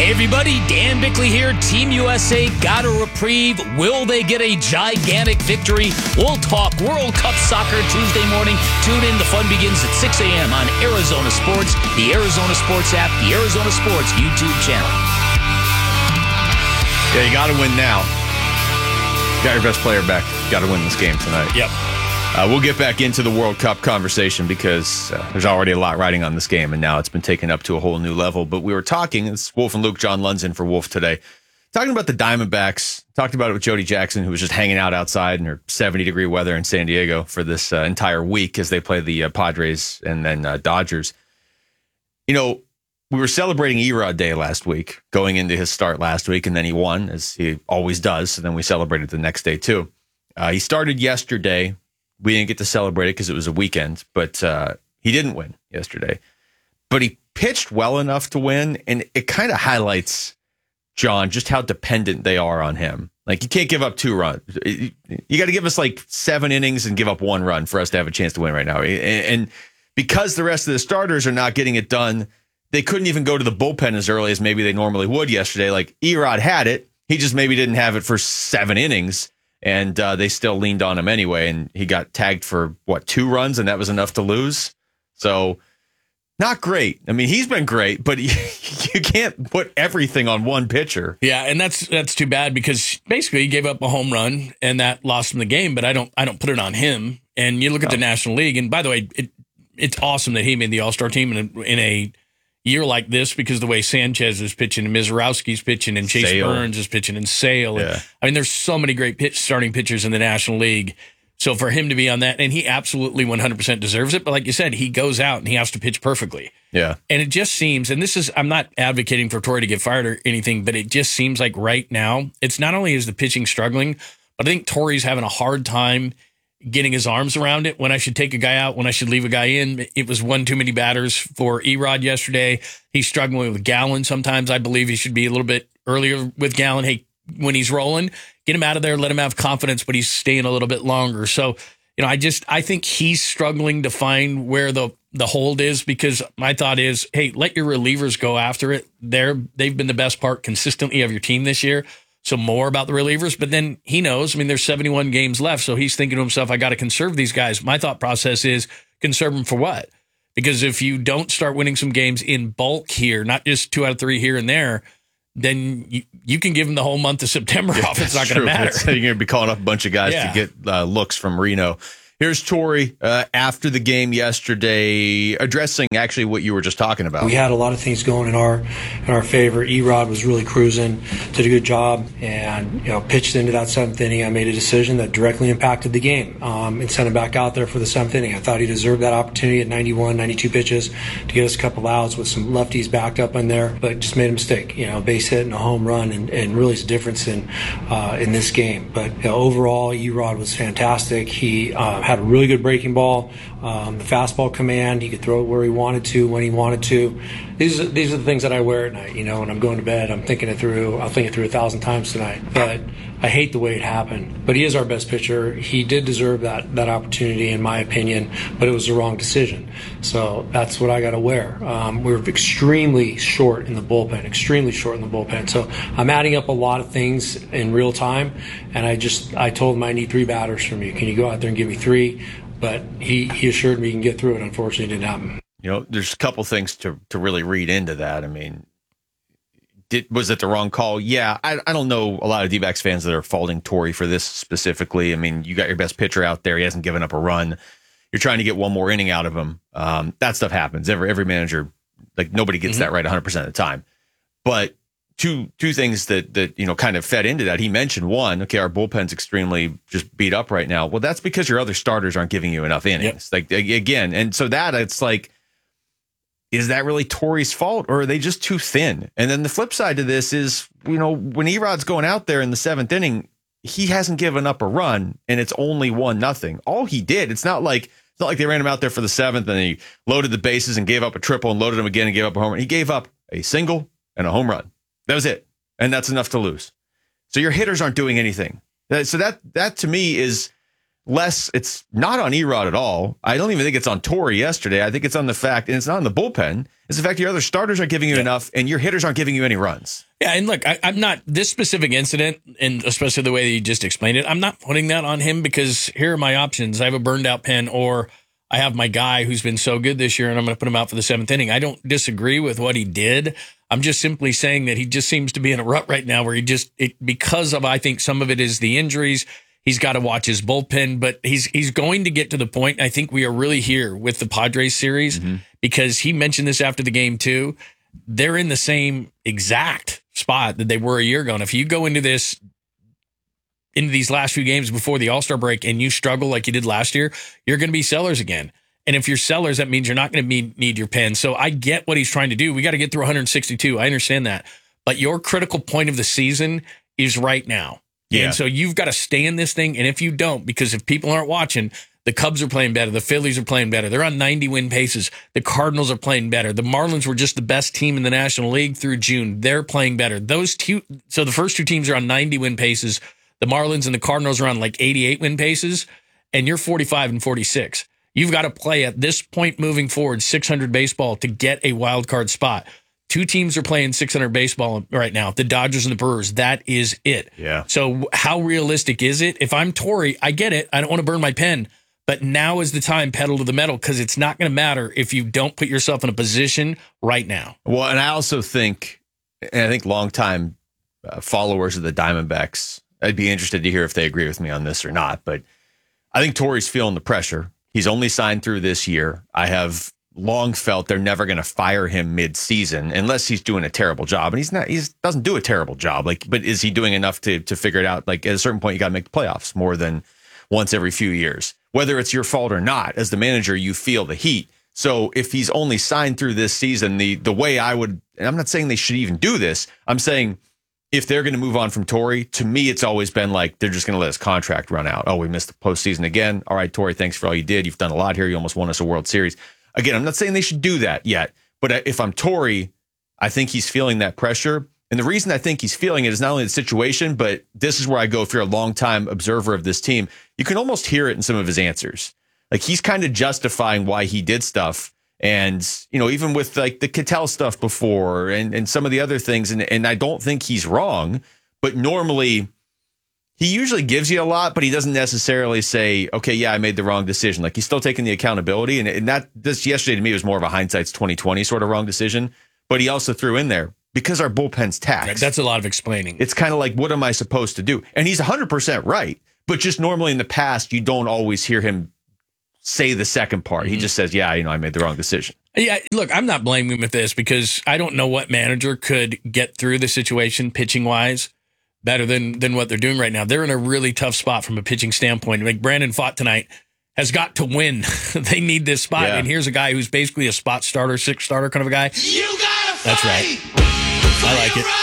Hey everybody, Dan Bickley here. Team USA got a reprieve. Will they get a gigantic victory? We'll talk World Cup soccer Tuesday morning. Tune in. The fun begins at 6 a.m. on Arizona Sports, the Arizona Sports app, the Arizona Sports YouTube channel. Yeah, you got to win now. Got your best player back. Got to win this game tonight. Yep. We'll get back into the World Cup conversation because there's already a lot riding on this game, and now it's been taken up to a whole new level. But we were talking, it's Wolf and Luke, John Lundzen for Wolf today, talking about the Diamondbacks, talked about it with Jody Jackson, who was just hanging out outside in her 70-degree weather in San Diego for this entire week as they play the Padres and then Dodgers. You know, we were celebrating Erod Day last week, going into his start last week, and then he won, as he always does, so then we celebrated the next day, too. He started yesterday. We didn't get to celebrate it because it was a weekend, but he didn't win yesterday. But he pitched well enough to win, and it kind of highlights, John, just how dependent they are on him. Like, you can't give up 2 runs. You got to give us like 7 innings and give up 1 run for us to have a chance to win right now. And because the rest of the starters are not getting it done, they couldn't even go to the bullpen as early as maybe they normally would yesterday. Like, Erod had it. He just maybe didn't have it for 7 innings. And they still leaned on him anyway, and he got tagged for, 2 runs, and that was enough to lose? So, not great. I mean, he's been great, but you can't put everything on one pitcher. Yeah, and that's too bad because basically he gave up a home run, and that lost him the game, but I don't put it on him. And you look at the National League, and by the way, it's awesome that he made the All-Star team in a year like this because the way Sanchez is pitching and Mizorowski's pitching and Chase Burns is pitching and Sale. Yeah. I mean, there's so many great starting pitchers in the National League. So for him to be on that, and he absolutely 100% deserves it. But like you said, he goes out and he has to pitch perfectly. Yeah. And it just seems, and this is, I'm not advocating for Torey to get fired or anything, but it just seems like right now, it's not only is the pitching struggling, but I think Torey's having a hard time getting his arms around it, when I should take a guy out, when I should leave a guy in. It was one too many batters for Erod yesterday. He's struggling with Gallen sometimes. I believe he should be a little bit earlier with Gallen. Hey, when he's rolling, get him out of there, let him have confidence, but he's staying a little bit longer. So, you know, I think he's struggling to find where the hold is, because my thought is, hey, let your relievers go after it. They've been the best part consistently of your team this year. So more about the relievers, but then he knows, I mean, there's 71 games left. So he's thinking to himself, I got to conserve these guys. My thought process is conserve them for what? Because if you don't start winning some games in bulk here, not just 2 out of 3 here and there, then you can give them the whole month of September off. It's not going to matter. You're going to be calling up a bunch of guys to get looks from Reno. Here's Torey after the game yesterday, addressing actually what you were just talking about. We had a lot of things going in our favor. Erod was really cruising, did a good job, and pitched into that 7th inning. I made a decision that directly impacted the game and sent him back out there for the 7th inning. I thought he deserved that opportunity at 91, 92 pitches to get us a couple outs with some lefties backed up in there, but just made a mistake. Base hit and a home run, and really is a difference in this game. But overall, Erod was fantastic. He had a really good breaking ball, the fastball command. He could throw it where he wanted to, when he wanted to. These are the things that I wear at night. When I'm going to bed, I'm thinking it through. I'll think it through 1,000 times tonight. But I hate the way it happened. But he is our best pitcher. He did deserve that opportunity, in my opinion, but it was the wrong decision. So that's what I got to wear. We're extremely short in the bullpen, So I'm adding up a lot of things in real time, and I told him I need 3 batters from you. Can you go out there and give me 3? But he assured me he can get through it. Unfortunately, it didn't happen. There's a couple things to really read into that. I mean, was it the wrong call? Yeah, I don't know a lot of D-backs fans that are faulting Torey for this specifically. I mean, you got your best pitcher out there. He hasn't given up a run. You're trying to get one more inning out of him. That stuff happens. Every manager, like, nobody gets that right 100% of the time. But two things that kind of fed into that. He mentioned one, okay, our bullpen's extremely just beat up right now. Well, that's because your other starters aren't giving you enough innings. Like, again, and so that it's like, is that really Torey's fault, or are they just too thin? And then the flip side to this is, when Erod's going out there in the 7th inning, he hasn't given up a run, and it's only 1-0. All he did, it's not like they ran him out there for the 7th and he loaded the bases and gave up a triple and loaded him again and gave up a home run. He gave up a single and a home run. That was it. And that's enough to lose. So your hitters aren't doing anything. So that to me is, it's not on Erod at all. I don't even think it's on Torrey yesterday. I think it's on the fact, and it's not on the bullpen, it's the fact your other starters aren't giving you enough and your hitters aren't giving you any runs. Yeah, and look, I'm not, this specific incident, and especially the way that you just explained it, I'm not putting that on him because here are my options. I have a burned out pen, or I have my guy who's been so good this year and I'm going to put him out for the 7th inning. I don't disagree with what he did. I'm just simply saying that he just seems to be in a rut right now where because of, I think some of it is the injuries. He's got to watch his bullpen, but he's going to get to the point. I think we are really here with the Padres series because he mentioned this after the game too. They're in the same exact spot that they were a year ago. And if you go into these last few games before the All-Star break and you struggle like you did last year, you're going to be sellers again. And if you're sellers, that means you're not going to need your pen. So I get what he's trying to do. We got to get through 162. I understand that. But your critical point of the season is right now. Yeah. And so you've got to stay in this thing. And if you don't, because if people aren't watching, the Cubs are playing better. The Phillies are playing better. They're on 90 win paces. The Cardinals are playing better. The Marlins were just the best team in the National League through June. They're playing better. So the first two teams are on 90 win paces. The Marlins and the Cardinals are on like 88 win paces, and you're 45 and 46. You've got to play at this point moving forward 600 baseball to get a wild card spot. Two teams are playing 600 baseball right now, the Dodgers and the Brewers. That is it. Yeah. So how realistic is it? If I'm Torrey, I get it. I don't want to burn my pen. But now is the time, pedal to the metal, because it's not going to matter if you don't put yourself in a position right now. Well, and I also think, longtime followers of the Diamondbacks, I'd be interested to hear if they agree with me on this or not. But I think Torrey's feeling the pressure. He's only signed through this year. I have long felt they're never going to fire him mid-season unless he's doing a terrible job. And he's not. He doesn't do a terrible job. But is he doing enough to figure it out? Like, at a certain point, you got to make the playoffs more than once every few years. Whether it's your fault or not, as the manager, you feel the heat. So if he's only signed through this season, the way I would, and I'm not saying they should even do this, I'm saying if they're going to move on from Torrey, to me, it's always been like they're just going to let his contract run out. Oh, we missed the postseason again. All right, Torrey, thanks for all you did. You've done a lot here. You almost won us a World Series. Again, I'm not saying they should do that yet, but if I'm Torrey, I think he's feeling that pressure. And the reason I think he's feeling it is not only the situation, but this is where I go, if you're a longtime observer of this team, you can almost hear it in some of his answers. Like, he's kind of justifying why he did stuff. And, even with like the Ketel stuff before and some of the other things. And I don't think he's wrong, but normally he usually gives you a lot, but he doesn't necessarily say, okay, yeah, I made the wrong decision. Like, he's still taking the accountability. And this yesterday to me was more of a hindsight's 2020 sort of wrong decision. But he also threw in there, because our bullpen's taxed. That's a lot of explaining. It's kind of like, what am I supposed to do? And he's 100% right. But just normally in the past, you don't always hear him say the second part. He just says, yeah, I made the wrong decision. Yeah, look, I'm not blaming him with this because I don't know what manager could get through the situation pitching-wise better than what they're doing right now. They're in a really tough spot from a pitching standpoint. Like, Brandon Pfaadt tonight has got to win. They need this spot. Yeah. And here's a guy who's basically a spot starter, sixth starter kind of a guy. You gotta fight. That's right. I like it.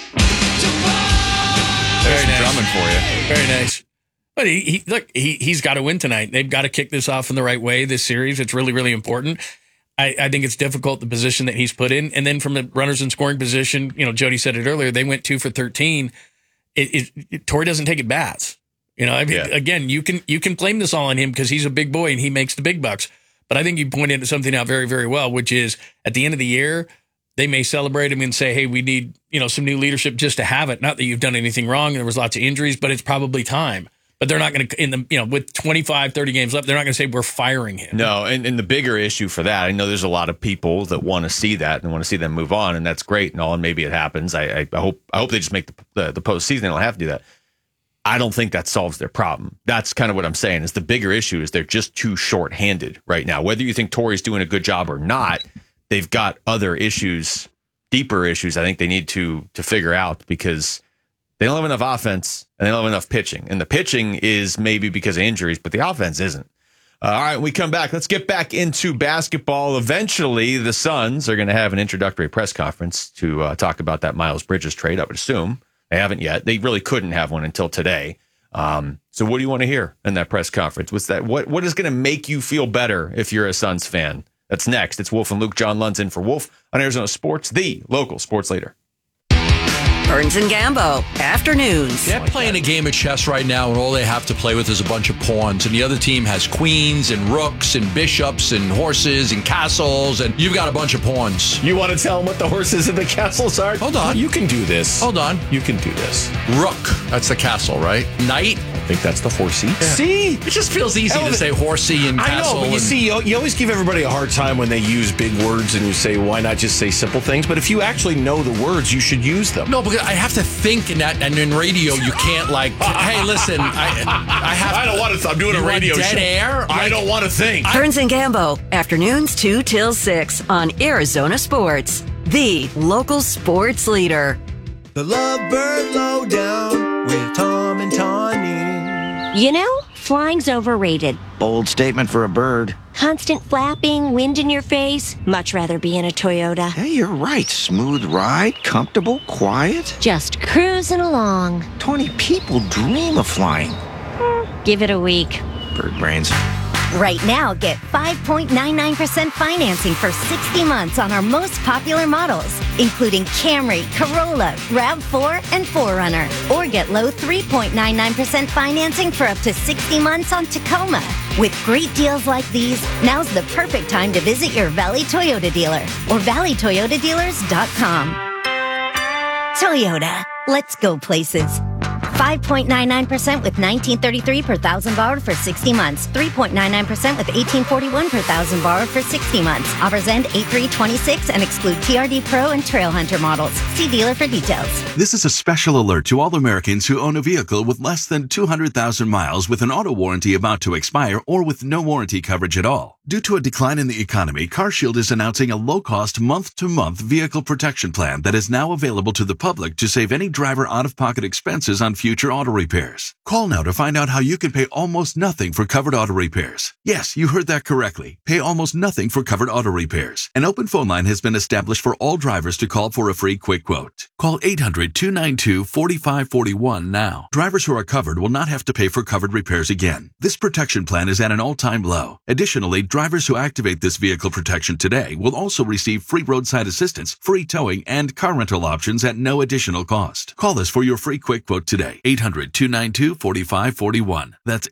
Very nice. Drumming for you. Very nice. But he's got to win tonight. They've got to kick this off in the right way, this series. It's really, really important. I think it's difficult, the position that he's put in. And then from the runners in scoring position, Jody said it earlier, they went 2 for 13. Torrey doesn't take at bats. Again, you can blame this all on him because he's a big boy and he makes the big bucks. But I think you pointed something out very, very well, which is at the end of the year, they may celebrate him and say, hey, we need, some new leadership just to have it. Not that you've done anything wrong. There was lots of injuries, but it's probably time. But they're not going to, with 25, 30 games left, they're not going to say we're firing him. No, and the bigger issue for that, I know there's a lot of people that want to see that and want to see them move on, and that's great and all, and maybe it happens. I hope they just make the postseason. They don't have to do that. I don't think that solves their problem. That's kind of what I'm saying. Is the bigger issue is they're just too short-handed right now. Whether you think Torrey's doing a good job or not, they've got other issues, deeper issues. I think they need to figure out because they don't have enough offense and they don't have enough pitching. And the pitching is maybe because of injuries, but the offense isn't. All right, when we come back, let's get back into basketball. Eventually, the Suns are going to have an introductory press conference to talk about that Miles Bridges trade, I would assume. They haven't yet. They really couldn't have one until today. So what do you want to hear in that press conference? What's that? What is going to make you feel better if you're a Suns fan? That's next. It's Wolf and Luke. John Lund's in for Wolf on Arizona Sports, the local sports leader. All Burns and Gambo, afternoons. They're playing a game of chess right now, and all they have to play with is a bunch of pawns. And the other team has queens and rooks and bishops and horses and castles, and you've got a bunch of pawns. You want to tell them what the horses and the castles are? Hold on. You can do this. Hold on. You can do this. Rook, that's the castle, right? Knight? I think that's the horsey. Yeah. See? It just feels easy to say horsey and castle. I know, but you see, you always give everybody a hard time when they use big words and you say, why not just say simple things? But if you actually know the words, you should use them. No, because I have to think in that, and in radio, you can't hey, listen, I don't want to, I'm doing a radio show. Dead air? I don't want to think. Burns and Gambo, afternoons 2 till 6 on Arizona Sports, the local sports leader. The Lovebird Lowdown with Tom and Tawny. You know, flying's overrated. Bold statement for a bird. Constant flapping, wind in your face. Much rather be in a Toyota. Hey, you're right. Smooth ride, comfortable, quiet. Just cruising along. 20 people dream of flying. Give it a week. Bird brains. Right now, get 5.99% financing for 60 months on our most popular models, including Camry, Corolla, RAV4, and 4Runner. Or get low 3.99% financing for up to 60 months on Tacoma. With great deals like these, now's the perfect time to visit your Valley Toyota dealer or valleytoyotadealers.com. Toyota, let's go places. 5.99% with $19.33 per thousand borrowed for 60 months. 3.99% with $18.41 per thousand borrowed for 60 months. Offers end 8/3/26 and exclude TRD Pro and Trail Hunter models. See dealer for details. This is a special alert to all Americans who own a vehicle with less than 200,000 miles with an auto warranty about to expire or with no warranty coverage at all. Due to a decline in the economy, CarShield is announcing a low-cost month-to-month vehicle protection plan that is now available to the public to save any driver out-of-pocket expenses on future auto repairs. Call now to find out how you can pay almost nothing for covered auto repairs. Yes, you heard that correctly. Pay almost nothing for covered auto repairs. An open phone line has been established for all drivers to call for a free quick quote. Call 800-292-4541 now. Drivers who are covered will not have to pay for covered repairs again. This protection plan is at an all-time low. Additionally, drivers who activate this vehicle protection today will also receive free roadside assistance, free towing, and car rental options at no additional cost. Call us for your free quick quote today. 800-292-4541. That's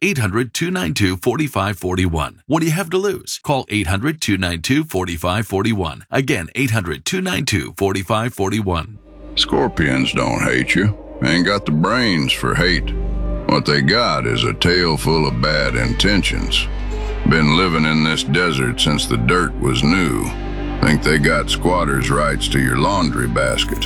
800-292-4541. What do you have to lose? Call 800-292-4541. Again, 800-292-4541. Scorpions don't hate you. Ain't got the brains for hate. What they got is a tail full of bad intentions. Been living in this desert since the dirt was new. Think they got squatters' rights to your laundry basket.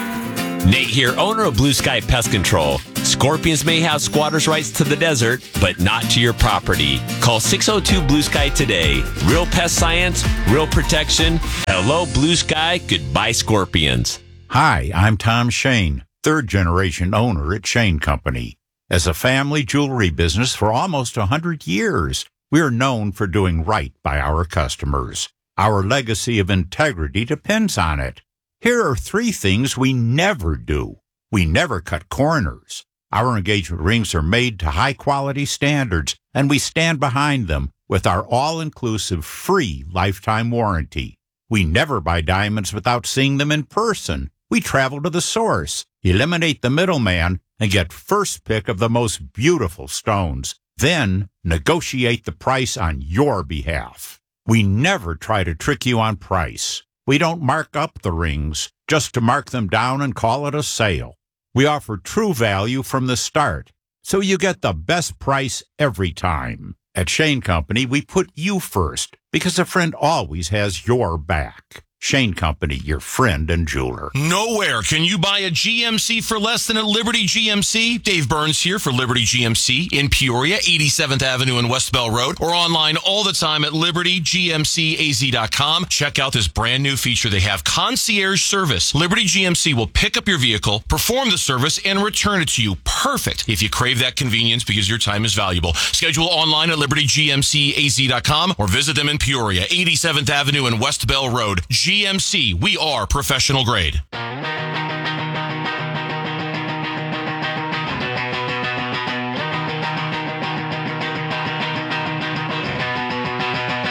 Nate here, owner of Blue Sky Pest Control. Scorpions may have squatters' rights to the desert, but not to your property. Call 602 Blue Sky today. Real pest science, real protection. Hello, Blue Sky. Goodbye, Scorpions. Hi, I'm Tom Shane, third-generation owner at Shane Company. As a family jewelry business for almost 100 years, we're known for doing right by our customers. Our legacy of integrity depends on it. Here are 3 things we never do. We never cut corners. Our engagement rings are made to high-quality standards, and we stand behind them with our all-inclusive free lifetime warranty. We never buy diamonds without seeing them in person. We travel to the source, eliminate the middleman, and get first pick of the most beautiful stones. Then negotiate the price on your behalf. We never try to trick you on price. We don't mark up the rings just to mark them down and call it a sale. We offer true value from the start, so you get the best price every time. At Shane Company, we put you first because a friend always has your back. Shane Company, your friend and jeweler. Nowhere can you buy a GMC for less than at Liberty GMC. Dave Burns here for Liberty GMC in Peoria, 87th Avenue and West Bell Road, or online all the time at libertygmcaz.com. Check out this brand new feature. They have concierge service. Liberty GMC will pick up your vehicle, perform the service, and return it to you. Perfect if you crave that convenience because your time is valuable. Schedule online at libertygmcaz.com or visit them in Peoria, 87th Avenue and West Bell Road. GMC, we are professional grade.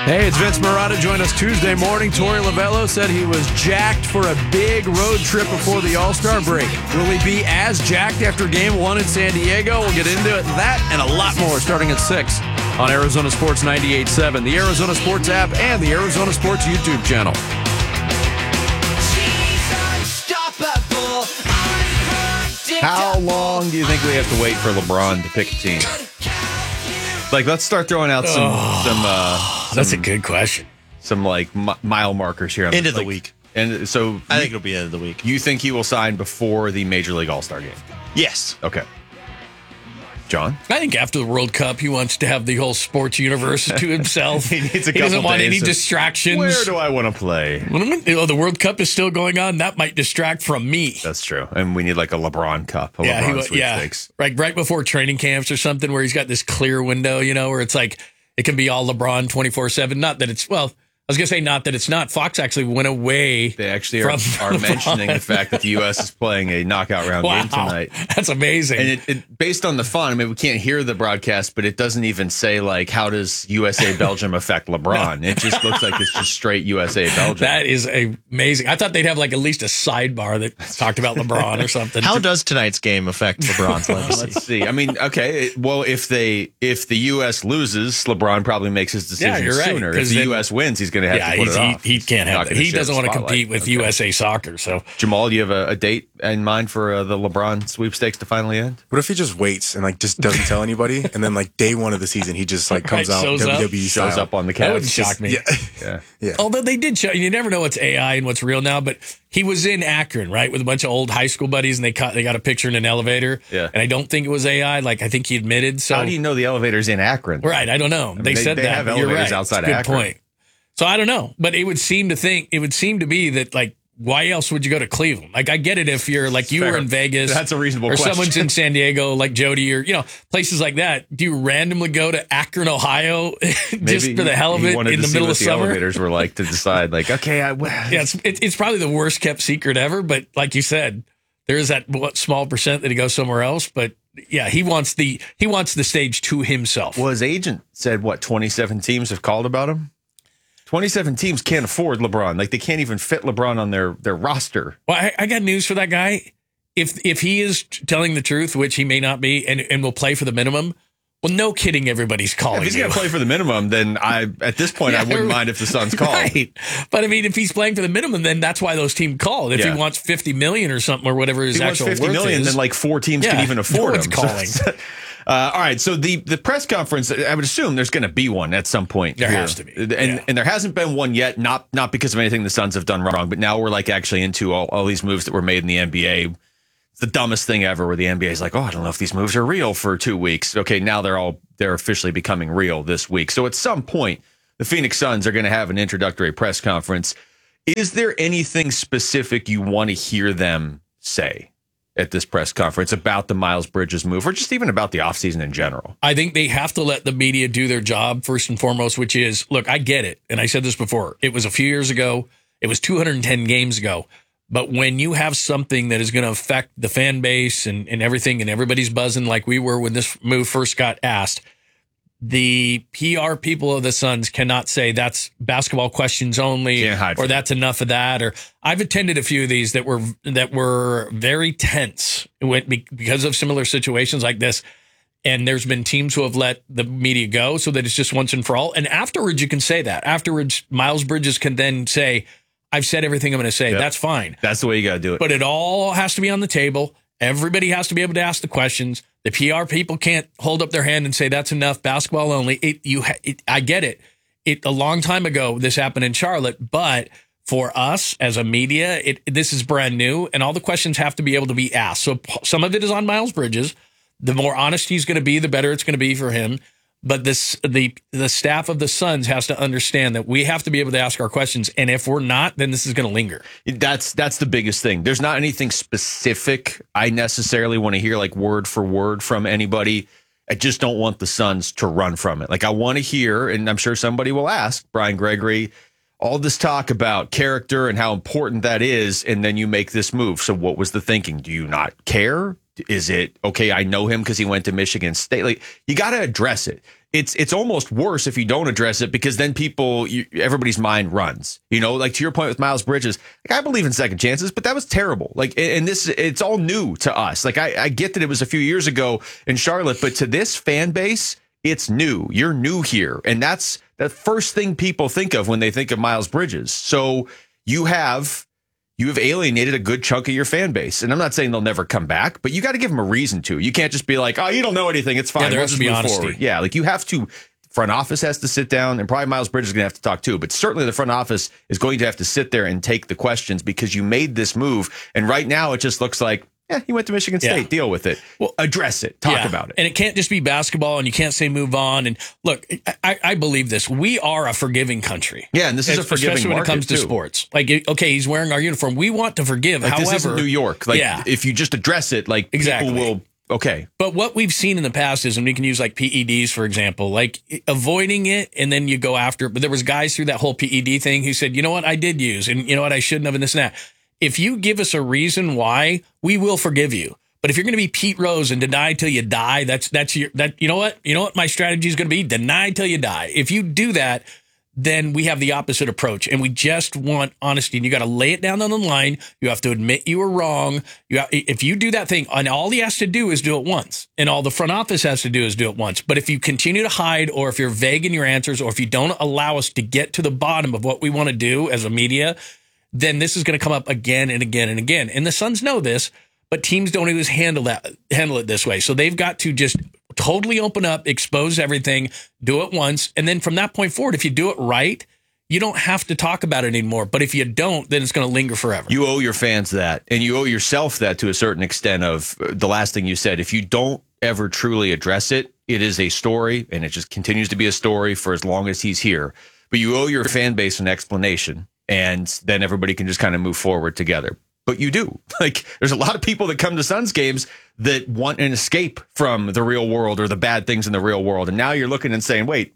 Hey, it's Vince Marotta. Join us Tuesday morning. Torey Lovello said he was jacked for a big road trip before the All-Star break. Will he be as jacked after Game 1 in San Diego? We'll get into it, that and a lot more starting at 6 on Arizona Sports 98.7, the Arizona Sports app, and the Arizona Sports YouTube channel. How long do you think we have to wait for LeBron to pick a team? Like, let's start throwing out some that's a good question. Some like mile markers here. End of the week. And so I think it'll be end of the week. You think he will sign before the Major League All-Star game? Yes. Okay. John? I think after the World Cup, he wants to have the whole sports universe to himself. He needs a He doesn't couple want any days of, distractions. Where do I want to play? The World Cup is still going on. That might distract from me. That's true. And we need like a LeBron Cup, LeBron sweepstakes. Like right before training camps or something where he's got this clear window, where it's like it can be all LeBron 24/7. Not that it's, I was going to say not that it's not. Fox actually went away. They actually are mentioning the fact that the U.S. is playing a knockout round game tonight. That's amazing. And it based on the fun, I mean, we can't hear the broadcast, but it doesn't even say, like, how does USA-Belgium affect LeBron? No. It just looks like it's just straight USA-Belgium. That is amazing. I thought they'd have, like, at least a sidebar that talked about LeBron or something. How does tonight's game affect LeBron's legacy? Let's see. I mean, okay, well, if the U.S. loses, LeBron probably makes his decision sooner. If the U.S. wins, he's going to have to put it off. He can't have it. He doesn't want to compete with USA Soccer. So, Jamal, do you have a date in mind for the LeBron sweepstakes to finally end? What if he just waits and just doesn't tell anybody, and then day one of the season he just comes out WWE shows up on the couch? That wouldn't shock me. Yeah. Although they did show, you never know what's AI and what's real now. But he was in Akron, right, with a bunch of old high school buddies, and they got a picture in an elevator. Yeah. And I don't think it was AI. Like, I think he admitted. So how do you know the elevator's in Akron? Right. I don't know. They said they that. have elevators You're right. outside That's a of good Akron. point. So I don't know, but it would seem to be that, like, why else would you go to Cleveland? Like, I get it if you're like you were in Vegas. That's a reasonable or question. Someone's in San Diego, like Jody, or places like that. Do you randomly go to Akron, Ohio, just for the hell of it in the middle of summer? The elevators were like to decide, like, okay, it's probably the worst kept secret ever. But like you said, there is that small percent that he goes somewhere else. But yeah, he wants the stage to himself. Well, his agent said 27 teams have called about him. 27 teams can't afford LeBron. Like, they can't even fit LeBron on their roster. Well, I got news for that guy. If he is telling the truth, which he may not be, and will play for the minimum, well, no kidding, everybody's calling. If he's going to play for the minimum, then at this point, I wouldn't mind if the Suns called. Right. But I mean, if he's playing for the minimum, then that's why those teams call. If he wants $50 million or something, or whatever his actual worth is. If he wants $50 million, then like 4 teams can even afford him. Calling. All right, so the press conference, I would assume there's going to be one at some point. There has to be. And there hasn't been one yet, not because of anything the Suns have done wrong, but now we're like actually into all these moves that were made in the NBA. It's the dumbest thing ever where the NBA is like, I don't know if these moves are real for 2 weeks. Okay, now they're officially becoming real this week. So at some point, the Phoenix Suns are going to have an introductory press conference. Is there anything specific you want to hear them say at this press conference about the Miles Bridges move, or just even about the offseason in general? I think they have to let the media do their job first and foremost, which is, look, I get it. And I said this before. It was a few years ago. It was 210 games ago. But when you have something that is going to affect the fan base and everything, and everybody's buzzing like we were when this move first got asked, the PR people of the Suns cannot say that's basketball questions only, or that's enough of that. Or I've attended a few of these that were very tense because of similar situations like this. And there's been teams who have let the media go so that it's just once and for all. And afterwards, you can say that. Afterwards, Miles Bridges can then say, I've said everything I'm going to say. Yep. That's fine. That's the way you got to do it. But it all has to be on the table. Everybody has to be able to ask the questions. The PR people can't hold up their hand and say that's enough, basketball only. I get it. A long time ago, this happened in Charlotte, but for us as a media, this is brand new, and all the questions have to be able to be asked. So some of it is on Miles Bridges. The more honest he's going to be, the better it's going to be for him. But the staff of the Suns has to understand that we have to be able to ask our questions, and if we're not, then this is going to linger. That's the biggest thing. There's not anything specific I necessarily want to hear, like word for word from anybody. I just don't want the Suns to run from it. Like, I want to hear, and I'm sure somebody will ask Brian Gregory, all this talk about character and how important that is, and then you make this move. So what was the thinking? Do you not care? Is it, okay, I know him because he went to Michigan State? Like, you got to address it. It's almost worse if you don't address it, because then everybody's mind runs. Like to your point with Miles Bridges, like, I believe in second chances, but that was terrible. Like, and it's all new to us. Like, I get that it was a few years ago in Charlotte, but to this fan base, it's new. You're new here. And that's the first thing people think of when they think of Miles Bridges. So you have alienated a good chunk of your fan base. And I'm not saying they'll never come back, but you got to give them a reason to. You can't just be like, oh, you don't know anything. It's fine. Yeah, there has to be honesty. Forward. Yeah, like you have to. Front office has to sit down, and probably Miles Bridges is going to have to talk too. But certainly the front office is going to have to sit there and take the questions, because you made this move. And right now it just looks like, he went to Michigan State. Yeah. Deal with it. Well, address it. Talk about it. And it can't just be basketball, and you can't say move on. And look, I believe this. We are a forgiving country. Yeah, and this is a forgiving especially when it comes to too. Sports. Like, okay, he's wearing our uniform. We want to forgive. Like, however, this isn't New York. Like, if you just address it, like, people will. Okay. But what we've seen in the past is, and we can use like PEDs, for example, like avoiding it and then you go after it. But there was guys through that whole PED thing who said, you know what, I did use, and you know what, I shouldn't have, and this and that. If you give us a reason why, we will forgive you. But if you're going to be Pete Rose and deny till you die, you know what my strategy is going to be? Deny till you die. If you do that, then we have the opposite approach, and we just want honesty. And you got to lay it down on the line. You have to admit you were wrong. If you do that thing, and all he has to do is do it once, and all the front office has to do is do it once. But if you continue to hide, or if you're vague in your answers, or if you don't allow us to get to the bottom of what we want to do as a media, then this is going to come up again and again and again. And the Suns know this, but teams don't always handle it this way. So they've got to just totally open up, expose everything, do it once. And then from that point forward, if you do it right, you don't have to talk about it anymore. But if you don't, then it's going to linger forever. You owe your fans that, and you owe yourself that to a certain extent. Of the last thing you said, if you don't ever truly address it, it is a story, and it just continues to be a story for as long as he's here. But you owe your fan base an explanation, and then everybody can just kind of move forward together. But you do. Like, there's a lot of people that come to Suns games that want an escape from the real world or the bad things in the real world. And now you're looking and saying, wait,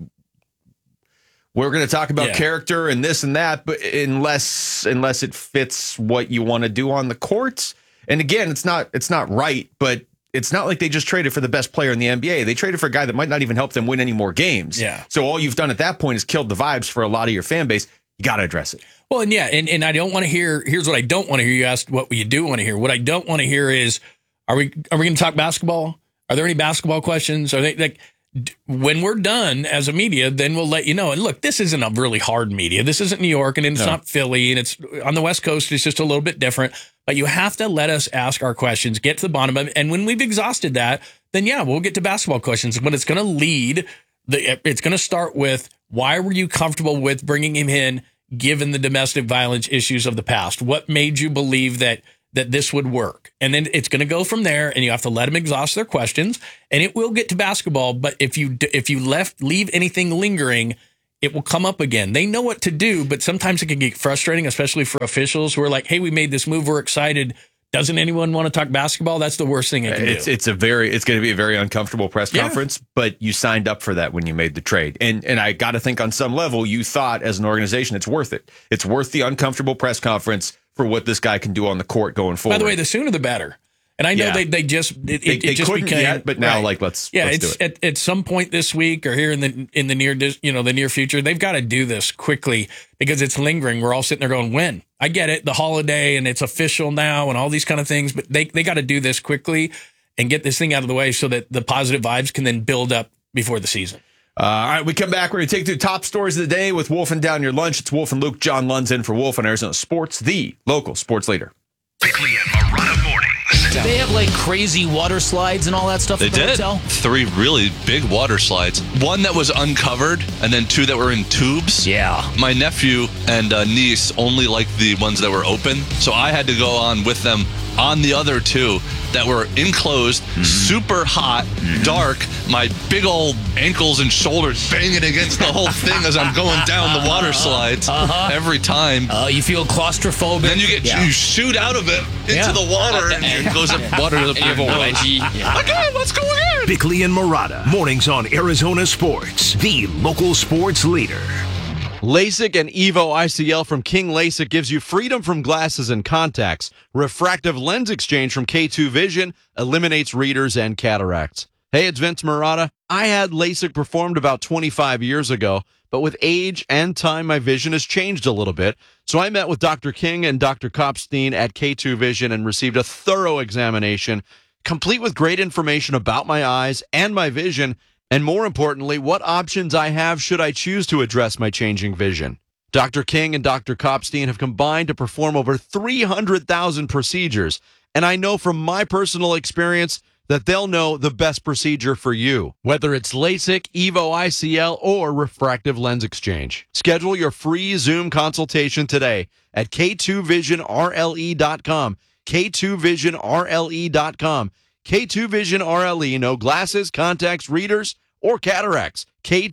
we're going to talk about character and this and that, but unless it fits what you want to do on the court. And again, it's not right, but it's not like they just traded for the best player in the NBA. They traded for a guy that might not even help them win any more games. Yeah. So all you've done at that point is killed the vibes for a lot of your fan base. You got to address it. Well, and I don't want to hear. Here's what I don't want to hear. You asked what you do want to hear. What I don't want to hear is, are we going to talk basketball? Are there any basketball questions? Are they like, when we're done as a media, then we'll let you know. And look, this isn't a really hard media. This isn't New York, and it's not Philly, and it's on the West Coast. It's just a little bit different. But you have to let us ask our questions, get to the bottom of it. And when we've exhausted that, then we'll get to basketball questions. But it's going to lead. It's going to start with, why were you comfortable with bringing him in, given the domestic violence issues of the past? What made you believe that this would work? And then it's going to go from there, and you have to let them exhaust their questions, and it will get to basketball. But if you leave anything lingering, it will come up again. They know what to do, but sometimes it can get frustrating, especially for officials who are like, hey, we made this move, we're excited. Doesn't anyone want to talk basketball? That's the worst thing it can do. It's going to be a very uncomfortable press conference, but you signed up for that when you made the trade. And I got to think on some level, you thought as an organization, it's worth it. It's worth the uncomfortable press conference for what this guy can do on the court going forward. By the way, the sooner the better. And I know they just couldn't became, yet, but now let's do it. At some point this week or here in the near future, they've got to do this quickly because it's lingering. We're all sitting there going, when? I get it, the holiday, and it's official now, and all these kind of things, but they got to do this quickly and get this thing out of the way so that the positive vibes can then build up before the season. All right, we come back. We're going to take through top stories of the day with Wolf and Down Your Lunch. It's Wolf and Luke. John Lund's in for Wolf on Arizona Sports, the local sports leader. Bickley and Marotta mornings. They have like crazy water slides and all that stuff. They did. Hotel? 3 really big water slides. 1 that was uncovered, and then 2 that were in tubes. Yeah. My nephew and niece only liked the ones that were open, so I had to go on with them on the other 2 that were enclosed, super hot, dark. My big old ankles and shoulders banging against the whole thing as I'm going down the water slides every time. You feel claustrophobic. Then you shoot out of it into the water, and it goes up water to the wedgie. Okay, let's go ahead. Bickley and Marotta mornings on Arizona Sports, the local sports leader. LASIK and EVO ICL from King LASIK gives you freedom from glasses and contacts. Refractive lens exchange from K2 Vision eliminates readers and cataracts. Hey, it's Vince Marotta. I had LASIK performed about 25 years ago, but with age and time, my vision has changed a little bit. So I met with Dr. King and Dr. Kopstein at K2 Vision and received a thorough examination, complete with great information about my eyes and my vision, and more importantly, what options I have should I choose to address my changing vision. Dr. King and Dr. Kopstein have combined to perform over 300,000 procedures, and I know from my personal experience that they'll know the best procedure for you, whether it's LASIK, EVO ICL, or refractive lens exchange. Schedule your free Zoom consultation today at K2VisionRLE.com, K2VisionRLE.com. K2 Vision RLE, no glasses, contacts, readers, or cataracts.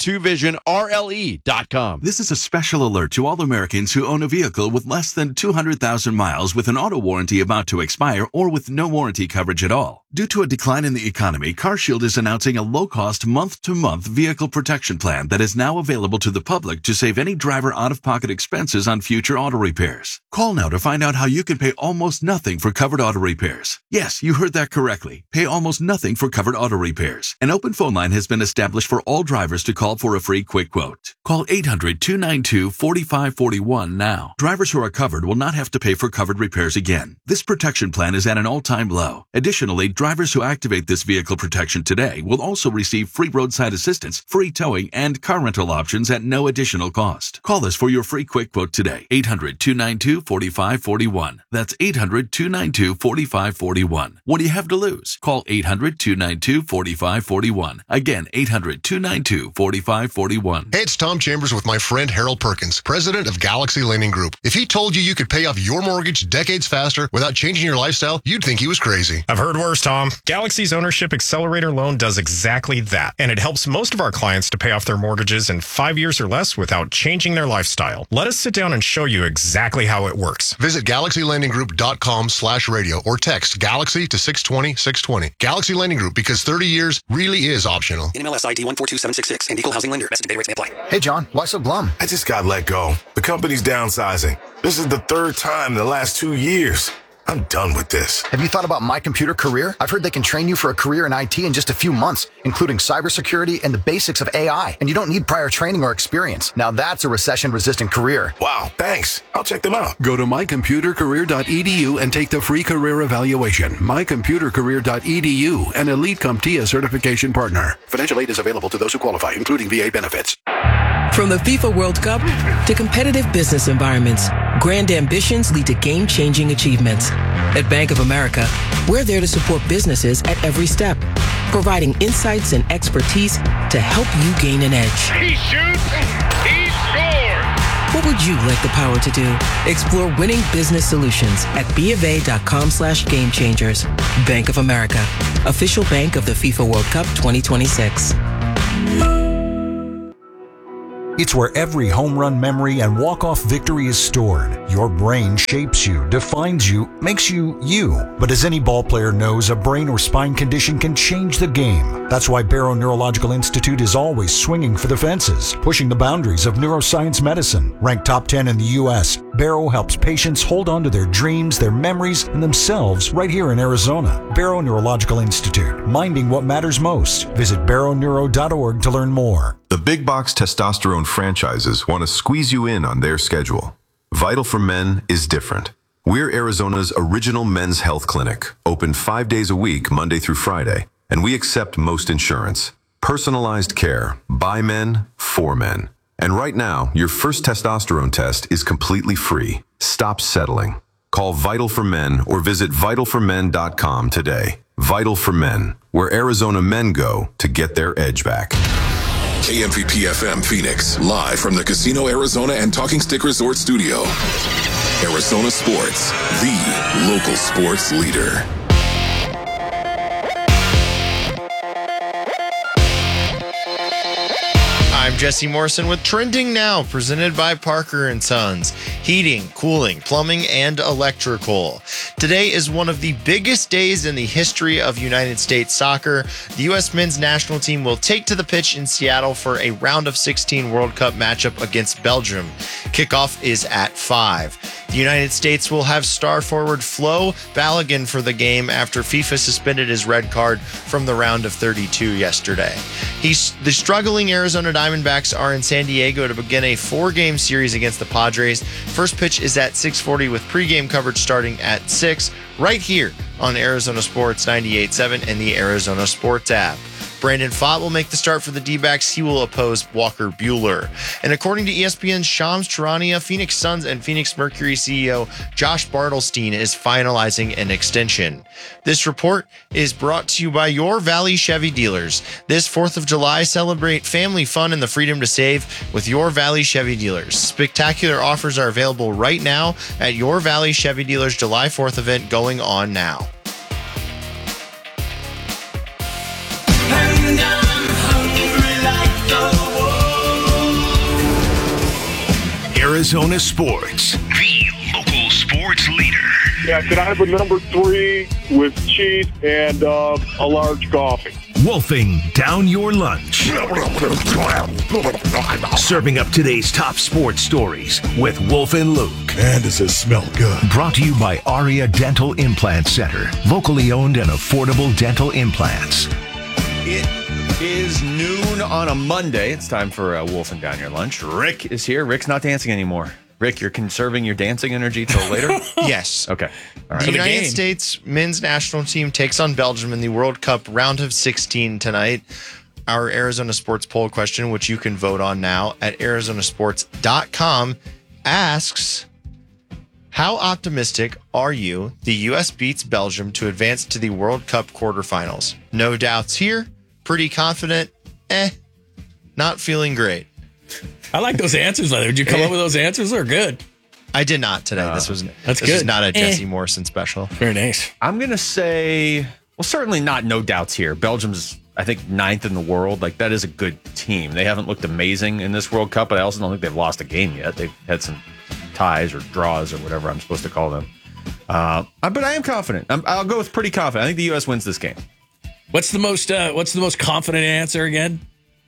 K2VisionRLE.com. This is a special alert to all Americans who own a vehicle with less than 200,000 miles with an auto warranty about to expire or with no warranty coverage at all. Due to a decline in the economy, CarShield is announcing a low-cost month-to-month vehicle protection plan that is now available to the public to save any driver out-of-pocket expenses on future auto repairs. Call now to find out how you can pay almost nothing for covered auto repairs. Yes, you heard that correctly. Pay almost nothing for covered auto repairs. An open phone line has been established for all drivers to call for a free quick quote. Call 800-292-4541 now. Drivers who are covered will not have to pay for covered repairs again. This protection plan is at an all-time low. Additionally, drivers who activate this vehicle protection today will also receive free roadside assistance, free towing, and car rental options at no additional cost. Call us for your free quick quote today. 800-292-4541. That's 800-292-4541. What do you have to lose? Call 800-292-4541. Again, 800-292-4541. Hey, it's Tom Chambers with my friend Harold Perkins, president of Galaxy Lending Group. If he told you you could pay off your mortgage decades faster without changing your lifestyle, you'd think he was crazy. I've heard worse, Tom. Galaxy's Ownership Accelerator Loan does exactly that, and it helps most of our clients to pay off their mortgages in 5 years or less without changing their lifestyle. Let us sit down and show you exactly how it works. Visit GalaxyLendingGroup.com/radio or text Galaxy to 620-620. Galaxy Lending Group, because 30 years really is optional. NMLS ID 142766 and Equal Housing Lender. Best data rates may apply. Hey, John, why so glum? I just got let go. The company's downsizing. This is the third time in the last 2 years. I'm done with this. Have you thought about My Computer Career? I've heard they can train you for a career in IT in just a few months, including cybersecurity and the basics of AI. And you don't need prior training or experience. Now that's a recession-resistant career. Wow, thanks. I'll check them out. Go to mycomputercareer.edu and take the free career evaluation. Mycomputercareer.edu, an Elite CompTIA certification partner. Financial aid is available to those who qualify, including VA benefits. From the FIFA World Cup to competitive business environments, grand ambitions lead to game-changing achievements. At Bank of America, we're there to support businesses at every step, providing insights and expertise to help you gain an edge. He shoots, he scores! What would you like the power to do? Explore winning business solutions at BofA.com/gamechangers. Bank of America, official bank of the FIFA World Cup 2026. It's where every home run memory and walk-off victory is stored. Your brain shapes you, defines you, makes you you. But as any ball player knows, a brain or spine condition can change the game. That's why Barrow Neurological Institute is always swinging for the fences, pushing the boundaries of neuroscience medicine. Ranked top 10 in the U.S., Barrow helps patients hold on to their dreams, their memories, and themselves right here in Arizona. Barrow Neurological Institute, minding what matters most. Visit barrowneuro.org to learn more. The big box testosterone franchises want to squeeze you in on their schedule. Vital for Men is different. We're Arizona's original men's health clinic, open 5 days a week, Monday through Friday, and we accept most insurance. Personalized care, by men, for men. And right now, your first testosterone test is completely free. Stop settling. Call Vital for Men or visit vitalformen.com today. Vital for Men, where Arizona men go to get their edge back. KMVP FM Phoenix, live from the Casino Arizona and Talking Stick Resort Studio. Arizona Sports, the local sports leader. I'm Jesse Morrison with Trending Now, presented by Parker & Sons. heating, cooling, plumbing, and electrical. Today is one of the biggest days in the history of United States soccer. The U.S. men's national team will take to the pitch in Seattle for a round of 16 World Cup matchup against Belgium. Kickoff is at 5. The United States will have star forward Flo Balogun for the game after FIFA suspended his red card from the round of 32 yesterday. The struggling Arizona Diamondbacks are in San Diego to begin a 4-game series against the Padres. First pitch is at 6:40 with pregame coverage starting at 6 right here on Arizona Sports 98.7 and the Arizona Sports app. Brandon Pfaadt will make the start for the D-backs. He will oppose Walker Buehler. And according to ESPN's Shams Charania, Phoenix Suns and Phoenix Mercury CEO Josh Bartelstein is finalizing an extension. This report is brought to you by Your Valley Chevy dealers. This 4th of July, celebrate family fun and the freedom to save with Your Valley Chevy dealers. Spectacular offers are available right now at Your Valley Chevy dealers July 4th event going on now. Arizona Sports, the local sports leader. Yeah, can I have a number 3 with cheese and a large coffee? Wolfing down your lunch. Serving up today's top sports stories with Wolf and Luke. Man, does this smell good. Brought to you by Aria Dental Implant Center. Locally owned and affordable dental implants. It is noon on a Monday. It's time for Wolfing Down Your Lunch. Rick is here. Rick's not dancing anymore. Rick, you're conserving your dancing energy till later? Yes. Okay. All right. The United States men's national team takes on Belgium in the World Cup round of 16 tonight. Our Arizona Sports poll question, which you can vote on now at arizonasports.com, asks, how optimistic are you the U.S. beats Belgium to advance to the World Cup quarterfinals? No doubts here. Pretty confident. Not feeling great. I like those answers, Leather. Did you come up with those answers? They're good. I did not today. This was not a Jesse Morrison special. Very nice. I'm going to say, well, certainly not no doubts here. Belgium's, I think, 9th in the world. Like, that is a good team. They haven't looked amazing in this World Cup, but I also don't think they've lost a game yet. They've had some ties or draws or whatever I'm supposed to call them. But I am confident. I'll go with pretty confident. I think the U.S. wins this game. What's the most confident answer again?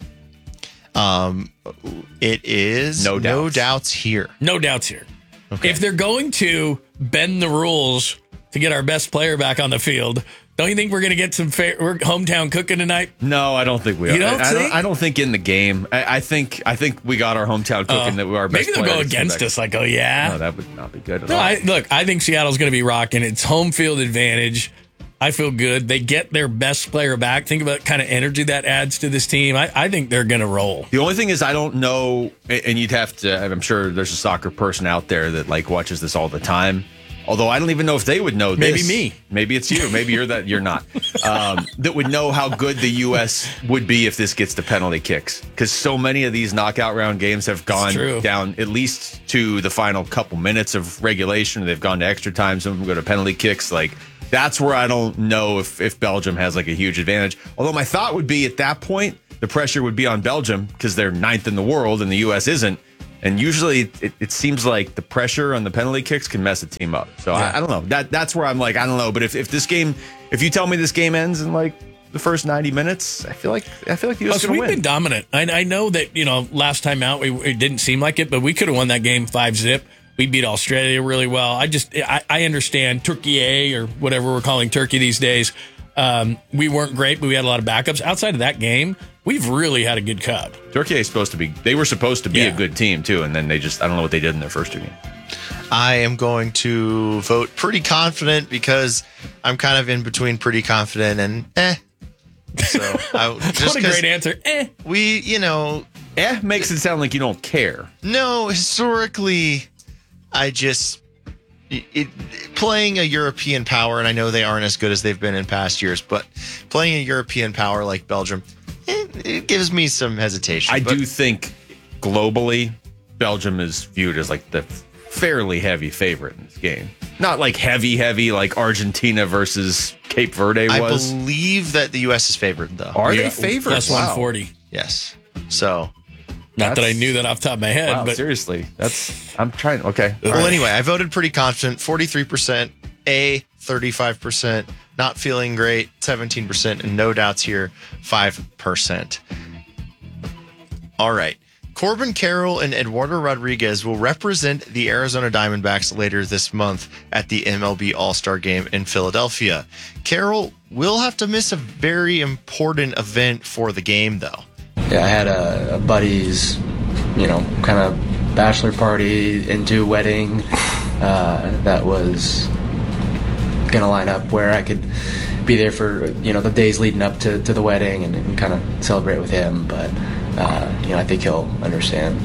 It is no doubts here. No doubts here. Okay. If they're going to bend the rules to get our best player back on the field, don't you think we're going to get some hometown cooking tonight? No, I don't think we are. You don't think? I don't think in the game. I think we got our hometown cooking that we are best. Maybe they'll go against us. Like, oh yeah, no, that would not be good at all. I think Seattle's going to be rocking. It's home field advantage. I feel good. They get their best player back. Think about kind of energy that adds to this team. I think they're going to roll. The only thing is I don't know, and you'd have to, I'm sure there's a soccer person out there that like watches this all the time. Although I don't even know if they would know this. Maybe me. Maybe it's you. Maybe you're not. That would know how good the U.S. would be if this gets to penalty kicks. Because so many of these knockout round games have gone down at least to the final couple minutes of regulation. They've gone to extra time. Some of them go to penalty kicks. Like, that's where I don't know if Belgium has like a huge advantage. Although my thought would be at that point, the pressure would be on Belgium because they're 9th in the world and the U.S. isn't. And usually it seems like the pressure on the penalty kicks can mess a team up. So I don't know. That's where I'm like, I don't know. But if you tell me this game ends in like the first 90 minutes, I feel like the U.S. is going to win. We've been dominant. I know that, last time out it didn't seem like it, but we could have won that game 5-0. We beat Australia really well. I understand Turkey or whatever we're calling Turkey these days. We weren't great, but we had a lot of backups. Outside of that game, we've really had a good cup. Turkey is supposed to be a good team too, and then I don't know what they did in their first 2 games. I am going to vote pretty confident because I'm kind of in between pretty confident and So what a great answer. Makes it sound like you don't care. No, historically, playing a European power, and I know they aren't as good as they've been in past years, but playing a European power like Belgium, it gives me some hesitation. I do think globally, Belgium is viewed as like the fairly heavy favorite in this game. Not like heavy like Argentina versus Cape Verde was. I believe that the U.S. is favored, though. Are they favored? Plus 140. Yes. So Not that I knew that off the top of my head. Wow, but seriously. I'm trying. Okay. Well, anyway, I voted pretty confident. 43%, A, 35%, not feeling great, 17%, and no doubts here, 5%. All right. Corbin Carroll and Eduardo Rodriguez will represent the Arizona Diamondbacks later this month at the MLB All-Star Game in Philadelphia. Carroll will have to miss a very important event for the game, though. Yeah, I had a buddy's, kind of bachelor party into wedding that was going to line up where I could be there for, the days leading up to the wedding and kind of celebrate with him. But, I think he'll understand.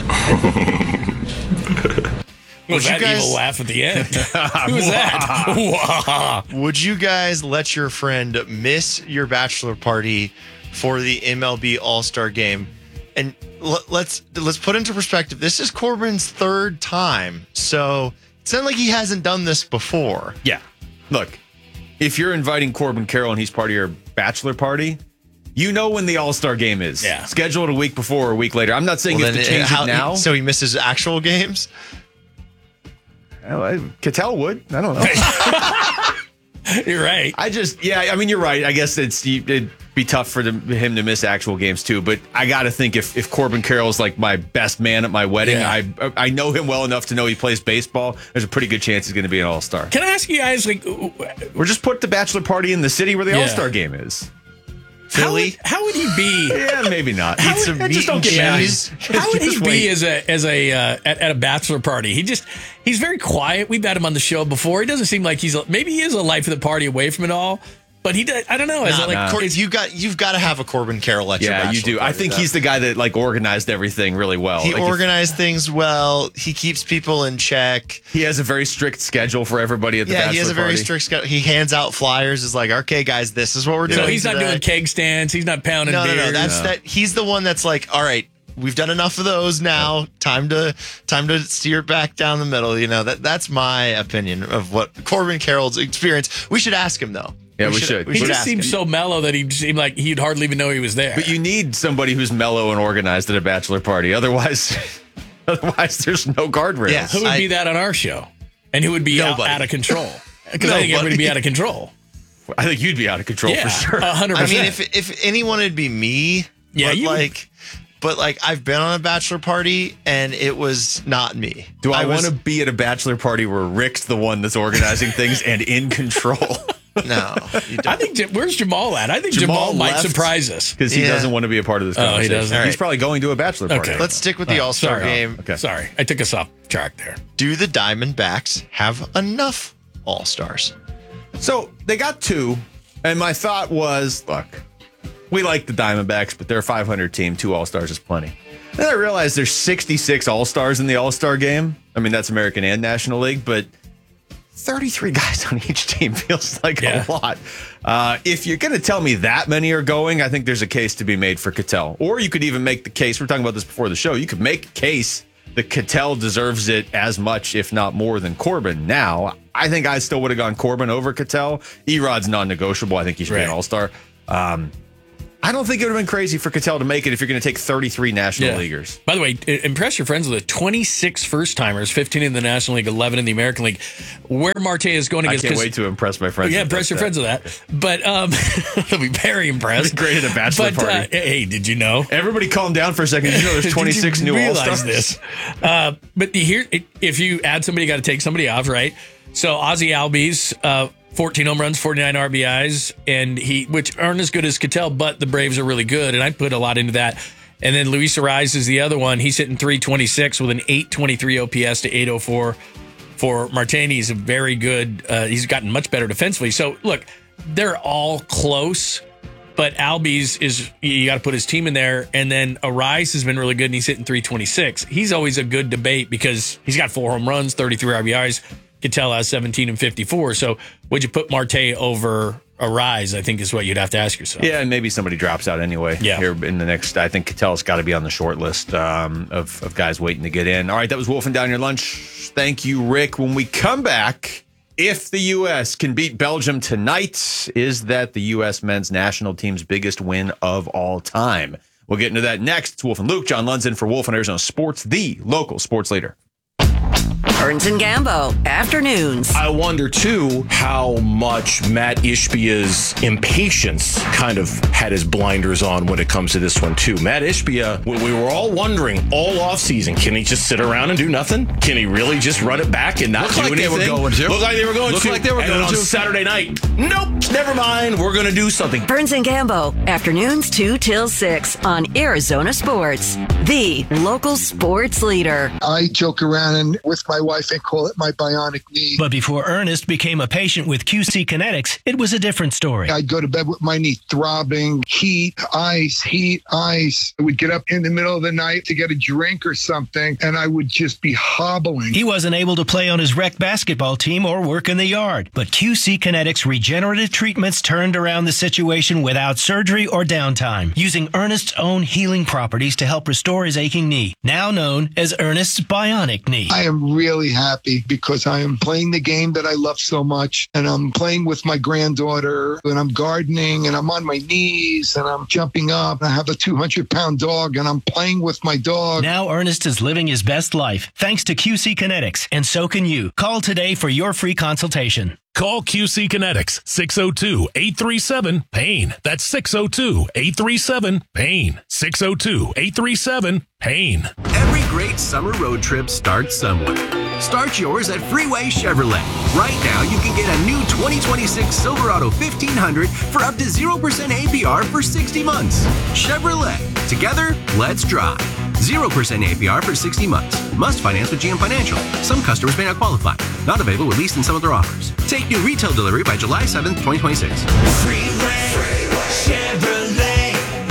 Was that evil laugh at the end? Who was that? Would you guys let your friend miss your bachelor party for the MLB All-Star Game? And let's put into perspective, this is Corbin's third time, so it's not like he hasn't done this before. Yeah. Look, if you're inviting Corbin Carroll and he's part of your bachelor party, you know when the All-Star Game is. Yeah. Schedule it a week before or a week later. I'm not saying you have to change it now. So he misses actual games? Cattell would. I don't know. You're right. You're right. I guess it'd be tough for him to miss actual games too. But I got to think if Corbin Carroll's like my best man at my wedding, I know him well enough to know he plays baseball. There's a pretty good chance he's going to be an All-Star. Can I ask you guys, we're just put the bachelor party in the city where the All-Star Game is. Philly? How would he be? Yeah, maybe not. How would he be wait. at a bachelor party? He's very quiet. We've had him on the show before. He doesn't seem like maybe he is a life of the party away from it all. But he does. I don't know. You've got to have a Corbin Carroll at your bachelor you do. party, I think he's the guy that organized everything really well. He organized things well. He keeps people in check. He has a very strict schedule for everybody at the bachelor party. Yeah, he has a very strict schedule. He hands out flyers. It's like, okay, guys, this is what we're doing. So he's not doing keg stands. He's not pounding beer. No. He's the one that's like, all right, we've done enough of those now. Time to steer it back down the middle. That's my opinion of what Corbin Carroll's experience. We should ask him though. Yeah, we should. He just seems so mellow that he seemed like he'd hardly even know he was there. But you need somebody who's mellow and organized at a bachelor party. Otherwise there's no guardrails. Yeah, who would be that on our show? And who would be out of control? Because I think everybody would be out of control. I think you'd be out of control for sure. 100%. I mean, if anyone, it'd be me. Yeah, But I've been on a bachelor party and it was not me. Do I want to be at a bachelor party where Rick's the one that's organizing things and in control? No, you don't. I think where's Jamal at? I think Jamal might surprise us because he doesn't want to be a part of this conversation. He doesn't. He's probably going to a bachelor party. Okay, let's stick with the All-Star game. Okay. Sorry, I took us off track there. Do the Diamondbacks have enough All-Stars? So they got 2, and my thought was, look, we like the Diamondbacks, but they're a 500 team. 2 All-Stars is plenty. Then I realized there's 66 All-Stars in the All-Star game. I mean, that's American and National League, but 33 guys on each team feels like a lot. If you're going to tell me that many are going, I think there's a case to be made for Cattell. Or you could even make the case, we're talking about this before the show, you could make a case that Cattell deserves it as much, if not more, than Corbin. Now, I think I still would have gone Corbin over Cattell. Erod's non-negotiable. I think he should be an All-Star. I don't think it would have been crazy for Cattell to make it if you're going to take 33 National Leaguers. By the way, impress your friends with it. 26 first-timers, 15 in the National League, 11 in the American League. Where Marte is going against... I can't wait to impress my friends. Yeah, impress your friends with that. But they'll be very impressed. Great at a bachelor party. Hey, did you know? Everybody calm down for a second. Did you know there's 26 new All-Stars? This? But if you add somebody, you got to take somebody off, right? So Ozzie Albies... 14 home runs, 49 RBIs, which aren't as good as Cattell, but the Braves are really good, and I put a lot into that. And then Luis Arraez is the other one. He's hitting 326 with an 823 OPS to 804 for Martin. He's a very good. He's gotten much better defensively. So look, they're all close, but Albies you got to put his team in there. And then Arraez has been really good, and he's hitting 326. He's always a good debate because he's got 4 home runs, 33 RBIs. Cattell has 17 and 54. So would you put Marte over Arraez, I think is what you'd have to ask yourself. Yeah, and maybe somebody drops out anyway here in the next. I think Cattell's got to be on the short list of guys waiting to get in. All right, that was Wolfing Down Your Lunch. Thank you, Rick. When we come back, if the U.S. can beat Belgium tonight, is that the U.S. men's national team's biggest win of all time? We'll get into that next. It's Wolf and Luke. John Lund's in for Wolf on Arizona Sports, the local sports leader. Burns and Gambo, afternoons. I wonder, too, how much Matt Ishbia's impatience kind of had his blinders on when it comes to this one, too. Matt Ishbia, we were all wondering all offseason, can he just sit around and do nothing? Can he really just run it back and not do anything? They were going to. Looked like they were going to. And then on Saturday night, nope, never mind, we're going to do something. Burns and Gambo, afternoons 2 till 6 on Arizona Sports, the local sports leader. I joke around and with my wife and call it my bionic knee. But before Ernest became a patient with QC Kinetics, it was a different story. I'd go to bed with my knee throbbing, heat, ice. I would get up in the middle of the night to get a drink or something, and I would just be hobbling. He wasn't able to play on his rec basketball team or work in the yard, but QC Kinetics regenerative treatments turned around the situation without surgery or downtime, using Ernest's own healing properties to help restore his aching knee, now known as Ernest's bionic knee. I am really happy because I am playing the game that I love so much, and I'm playing with my granddaughter, and I'm gardening, and I'm on my knees, and I'm jumping up. I have a 200-pound dog, and I'm playing with my dog. Now Ernest is living his best life thanks to QC Kinetics, and so can you. Call today for your free consultation. Call QC Kinetics, 602-837-PAIN. That's 602-837-PAIN. 602-837-PAIN. Every great summer road trip starts somewhere. Start yours at Freeway Chevrolet. Right now, you can get a new 2026 Silverado 1500 for up to 0% APR for 60 months. Chevrolet. Together, let's drive. 0% APR for 60 months. Must finance with GM Financial. Some customers may not qualify. Not available with lease and some other offers. Take new retail delivery by July 7th, 2026. Freeway Chevrolet.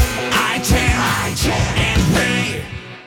I-10 and Ray.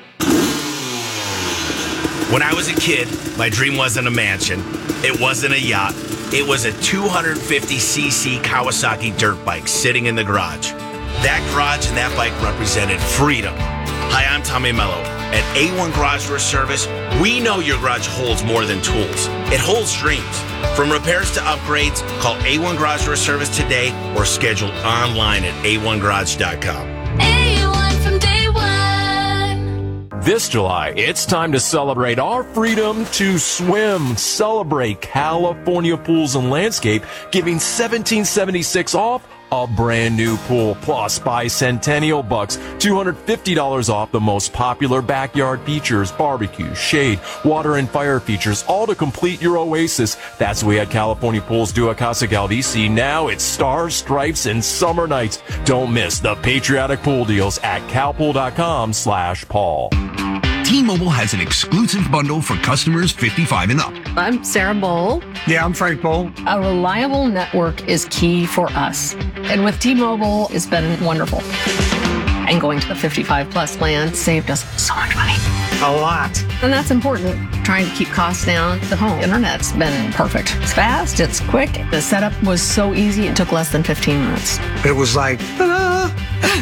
When I was a kid, my dream wasn't a mansion. It wasn't a yacht. It was a 250cc Kawasaki dirt bike sitting in the garage. That garage and that bike represented freedom. Hi, I'm Tommy Mello. At A1 Garage Door Service, we know your garage holds more than tools. It holds dreams. From repairs to upgrades, call A1 Garage Door Service today or schedule online at a1garage.com. A1 from day one. This July, it's time to celebrate our freedom to swim. Celebrate California Pools and Landscape, giving $1,776 off a brand new pool, plus bicentennial bucks, $250 off the most popular backyard features, barbecue, shade, water, and fire features, all to complete your oasis. That's what we at California Pools do at Casa Galdici. Now it's stars, stripes, and summer nights. Don't miss the patriotic pool deals at calpool.com/Paul. T-Mobile has an exclusive bundle for customers 55 and up. I'm Sarah Bowl. Yeah, I'm Frank Bowl. A reliable network is key for us. And with T-Mobile, it's been wonderful. And going to the 55 plus plan saved us so much money. A lot. And that's important. Trying to keep costs down. The home internet's been perfect. It's fast, it's quick. The setup was so easy, it took less than 15 minutes. It was like, ta-da!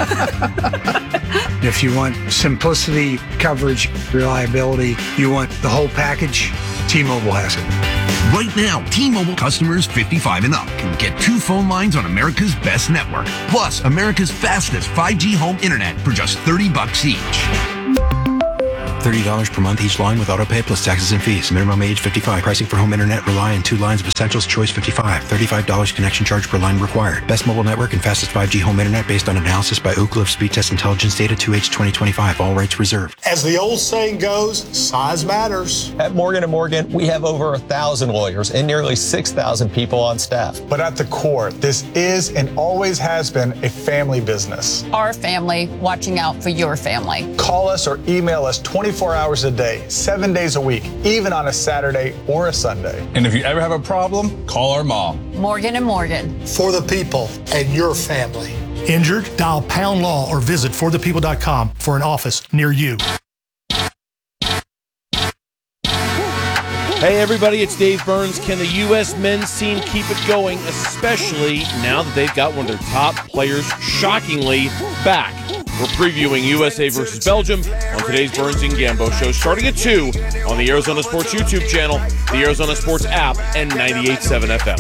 If you want simplicity, coverage, reliability, you want the whole package, T-Mobile has it. Right now, T-Mobile customers 55 and up can get 2 phone lines on America's best network, plus America's fastest 5G home internet for just $30 each. $30 per month each line with autopay plus taxes and fees. Minimum age 55. Pricing for home internet rely on 2 lines of Essentials Choice 55. $35 connection charge per line required. Best mobile network and fastest 5G home internet based on analysis by Ookla of Speed Test Intelligence data 2H 2025. All rights reserved. As the old saying goes, size matters. At Morgan & Morgan, we have over 1,000 lawyers and nearly 6,000 people on staff. But at the core, this is and always has been a family business. Our family watching out for your family. Call us or email us 24 hours a day, 7 days a week, even on a Saturday or a Sunday. And if you ever have a problem, call our mom. Morgan & Morgan. For the people and your family. Injured? Dial Pound Law or visit forthepeople.com for an office near you. Hey everybody, it's Dave Burns. Can the U.S. men's team keep it going, especially now that they've got one of their top players shockingly back? We're previewing USA versus Belgium on today's Burns and Gambo show, starting at 2 on the Arizona Sports YouTube channel, the Arizona Sports app, and 98.7 FM.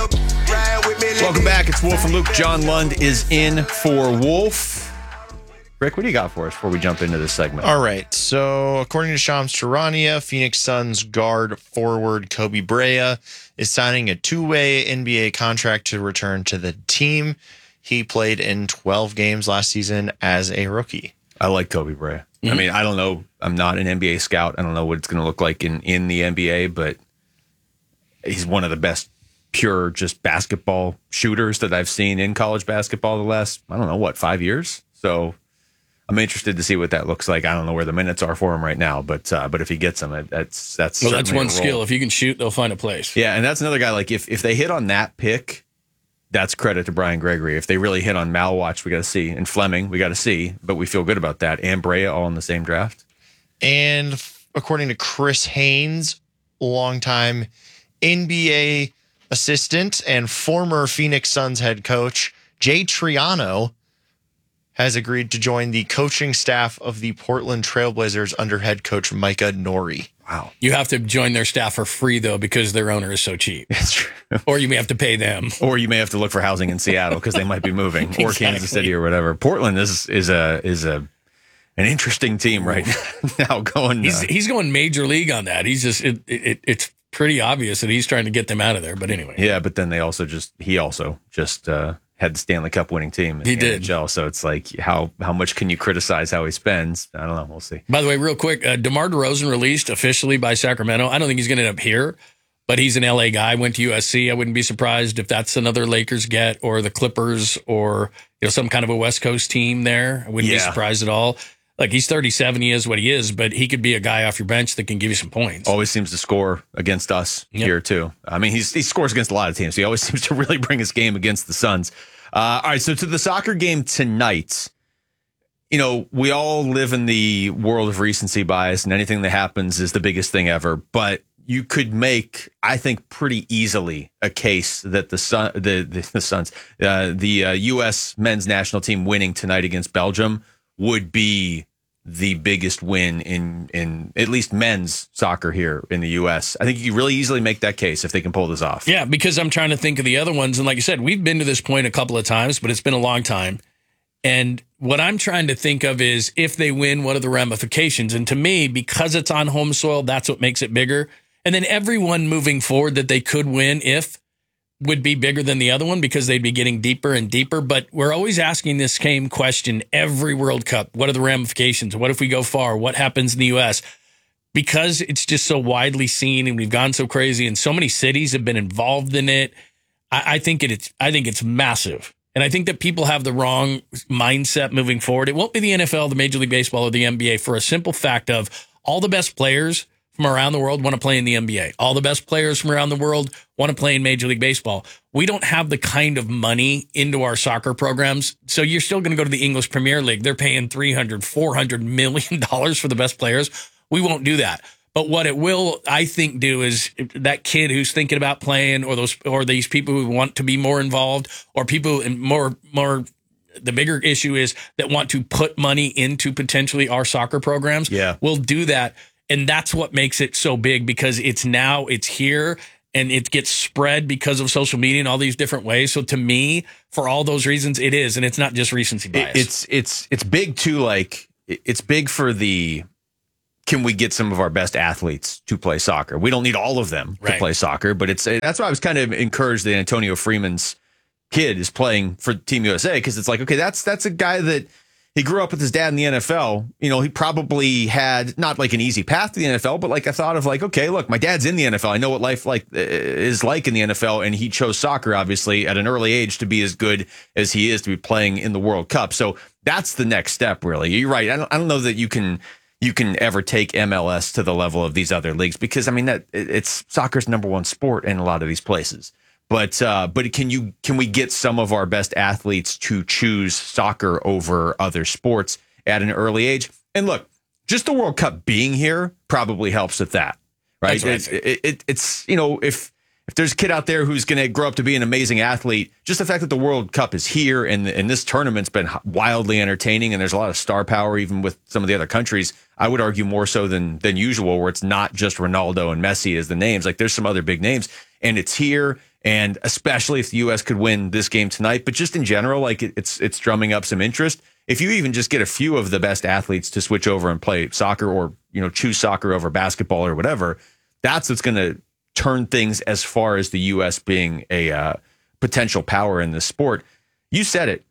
Welcome back. It's Wolf and Luke. John Lund is in for Wolf. Rick, what do you got for us before we jump into this segment? All right. So, according to Shams Charania, Phoenix Suns guard forward Kobe Brea is signing a 2-way NBA contract to return to the team. He played in 12 games last season as a rookie. I like Kobe Brea. I mean, I don't know. I'm not an NBA scout. I don't know what it's going to look like in the NBA, but he's one of the best pure just basketball shooters that I've seen in college basketball the last, 5 years. So I'm interested to see what that looks like. I don't know where the minutes are for him right now, but if he gets them, that's one skill. If you can shoot, they'll find a place. Yeah, and that's another guy. Like if they hit on that pick, that's credit to Brian Gregory. If they really hit on Malwatch, we got to see, and Fleming, we got to see, but we feel good about that. And Brea all in the same draft. And according to Chris Haynes, longtime NBA assistant and former Phoenix Suns head coach, Jay Triano has agreed to join the coaching staff of the Portland Trailblazers under head coach Micah Nori. Wow. You have to join their staff for free, though, because their owner is so cheap. That's true. Or you may have to pay them. Or you may have to look for housing in Seattle because they might be moving, or Kansas City or whatever. Portland is an interesting team right now. He's going major league on that. He's just it's pretty obvious that he's trying to get them out of there. But anyway, yeah. But then he also just had the Stanley Cup winning team. He did. NHL, so it's like how much can you criticize how he spends? I don't know. We'll see. By the way, real quick, DeMar DeRozan released officially by Sacramento. I don't think he's going to end up here, but he's an LA guy. Went to USC. I wouldn't be surprised if that's another Lakers get, or the Clippers, or some kind of a West Coast team there. I wouldn't be surprised at all. Like, he's 37, he is what he is, but he could be a guy off your bench that can give you some points. Always seems to score against us here, too. I mean, he scores against a lot of teams. He always seems to really bring his game against the Suns. All right, so to the soccer game tonight, we all live in the world of recency bias, and anything that happens is the biggest thing ever. But you could make, I think, pretty easily a case that the U.S. men's national team winning tonight against Belgium would be the biggest win in at least men's soccer here in the U.S. I think you really easily make that case if they can pull this off. Yeah, because I'm trying to think of the other ones. And like I said, we've been to this point a couple of times, but it's been a long time. And what I'm trying to think of is, if they win, what are the ramifications? And to me, because it's on home soil, that's what makes it bigger. And then everyone moving forward that they could win would be bigger than the other one, because they'd be getting deeper and deeper. But we're always asking this same question every World Cup. What are the ramifications? What if we go far? What happens in the U.S.? Because it's just so widely seen, and we've gone so crazy, and so many cities have been involved in it. I think it's massive. And I think that people have the wrong mindset moving forward. It won't be the NFL, the Major League Baseball, or the NBA, for a simple fact of all the best players from around the world want to play in the NBA. All the best players from around the world want to play in Major League Baseball. We don't have the kind of money into our soccer programs. So you're still going to go to the English Premier League. They're paying $300, $400 million for the best players. We won't do that. But what it will, I think, do is that kid who's thinking about playing, or these people who want to be more involved, or people more, the bigger issue is that want to put money into potentially our soccer programs. Yeah. We'll do that. And that's what makes it so big, because it's here, and it gets spread because of social media and all these different ways. So to me, for all those reasons, it is. And it's not just recency bias. It's big too. Like, it's big for can we get some of our best athletes to play soccer? We don't need all of them to play soccer, but that's why I was kind of encouraged that Antonio Freeman's kid is playing for Team USA, because it's like, okay, that's a guy that he grew up with his dad in the NFL. He probably had not like an easy path to the NFL, but like I thought of like, okay, look, my dad's in the NFL. I know what life is like in the NFL, and he chose soccer obviously at an early age to be as good as he is, to be playing in the World Cup. So that's the next step, really. You're right. I don't know that you can ever take MLS to the level of these other leagues, because I mean that it's soccer's number one sport in a lot of these places. But can we get some of our best athletes to choose soccer over other sports at an early age? And look, just the World Cup being here probably helps with that, right? It's if there's a kid out there who's going to grow up to be an amazing athlete, just the fact that the World Cup is here and this tournament's been wildly entertaining, and there's a lot of star power even with some of the other countries. I would argue more so than usual, where it's not just Ronaldo and Messi as the names. Like, there's some other big names, and it's here. And especially if the U.S. could win this game tonight, but just in general, like it's drumming up some interest. if you even just get a few of the best athletes to switch over and play soccer or, choose soccer over basketball or whatever, that's what's going to turn things as far as the U.S. being a potential power in this sport. You said it.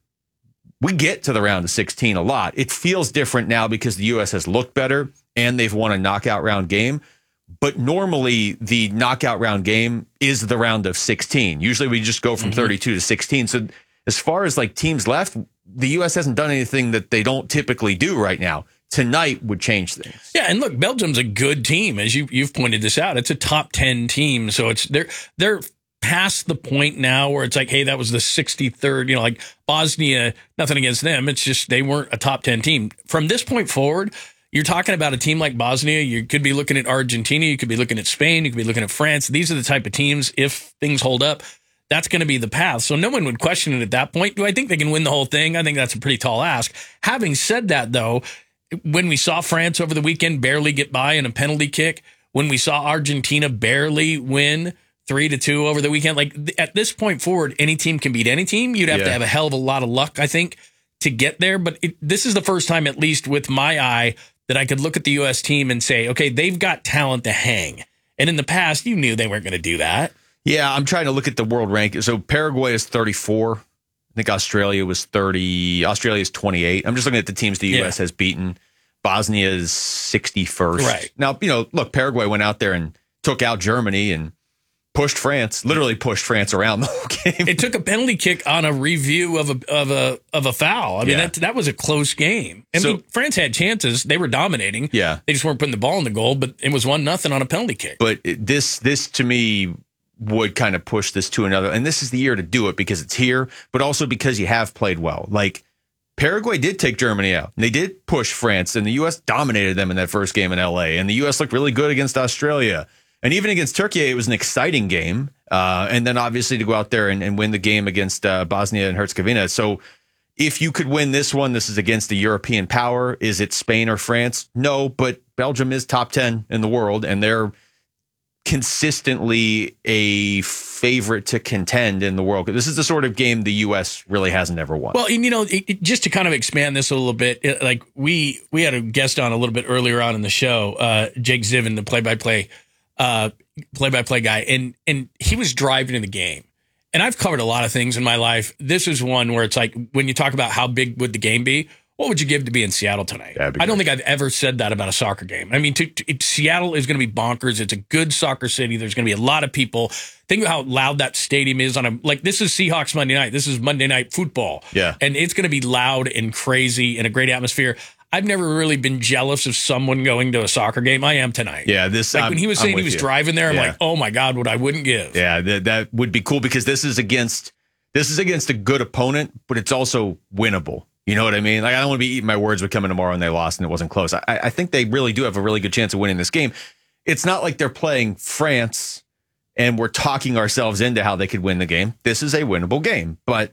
We get to the round of 16 a lot. It feels different now because the U.S. has looked better and they've won a knockout round game. But normally the knockout round game is the round of 16. Usually we just go from 32 to 16. So as far as like teams left, the U.S. hasn't done anything that they don't typically do right now. Tonight would change things. Yeah, and look, Belgium's a good team, as you've pointed this out. It's a top 10 team, so they're past the point now where it's like, hey, that was the 63rd. Like Bosnia, nothing against them. It's just they weren't a top 10 team. From this point forward, you're talking about a team like Bosnia. You could be looking at Argentina. You could be looking at Spain. You could be looking at France. These are the type of teams, if things hold up, that's going to be the path. So no one would question it at that point. Do I think they can win the whole thing? I think that's a pretty tall ask. Having said that, though, when we saw France over the weekend barely get by in a penalty kick, when we saw Argentina barely win 3-2 over the weekend, like at this point forward, any team can beat any team. You'd have to have a hell of a lot of luck, I think, to get there. But this is the first time, at least with my eye, that I could look at the U.S. team and say, okay, they've got talent to hang. And in the past, you knew they weren't going to do that. Yeah, I'm trying to look at the world ranking. So Paraguay is 34. I think Australia was 30. Australia is 28. I'm just looking at the teams the U.S. has beaten. Bosnia is 61st. Right. Now, look, Paraguay went out there and took out Germany and pushed France, literally pushed France around the whole game. It took a penalty kick on a review of a foul. I mean, that was a close game. I mean, France had chances. They were dominating. Yeah. They just weren't putting the ball in the goal, but it was 1-0 on a penalty kick. But this to me would kind of push this to another, and this is the year to do it because it's here, but also because you have played well. Like, Paraguay did take Germany out. They did push France, and the U.S. dominated them in that first game in L.A., and the U.S. looked really good against Australia. And even against Turkey, it was an exciting game. And then obviously to go out there and win the game against Bosnia and Herzegovina. So if you could win this one, this is against the European power. Is it Spain or France? No, but Belgium is top 10 in the world, and they're consistently a favorite to contend in the world. This is the sort of game the U.S. really hasn't ever won. Well, just to kind of expand this a little bit, like we had a guest on a little bit earlier on in the show, Jake Zivin, the play-by-play guy, and he was driving in the game. And I've covered a lot of things in my life. This is one where it's like, when you talk about how big would the game be, what would you give to be in Seattle tonight? I don't think I've ever said that about a soccer game. I mean, Seattle is going to be bonkers. It's a good soccer city. There's going to be a lot of people. Think of how loud that stadium is this is Seahawks Monday night. This is Monday Night Football. Yeah. And it's going to be loud and crazy and a great atmosphere. I've never really been jealous of someone going to a soccer game. I am tonight. Yeah, when he was saying he was driving there, I'm like, oh my God, what I wouldn't give. Yeah, that would be cool because this is against a good opponent, but it's also winnable. You know what I mean? Like, I don't want to be eating my words with coming tomorrow and they lost and it wasn't close. I think they really do have a really good chance of winning this game. It's not like they're playing France and we're talking ourselves into how they could win the game. This is a winnable game, but